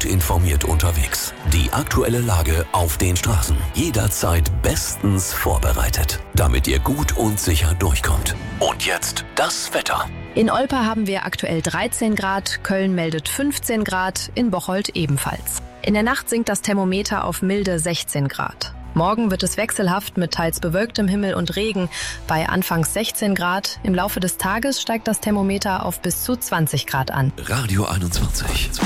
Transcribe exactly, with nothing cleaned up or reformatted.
gut informiert unterwegs. Die aktuelle Lage auf den Straßen. Jederzeit bestens vorbereitet, damit ihr gut und sicher durchkommt. Und jetzt das Wetter. In Olpe haben wir aktuell dreizehn Grad, Köln meldet fünfzehn Grad, in Bocholt ebenfalls. In der Nacht sinkt das Thermometer auf milde sechzehn Grad. Morgen wird es wechselhaft mit teils bewölktem Himmel und Regen bei anfangs sechzehn Grad. Im Laufe des Tages steigt das Thermometer auf bis zu zwanzig Grad an. Radio einundzwanzig.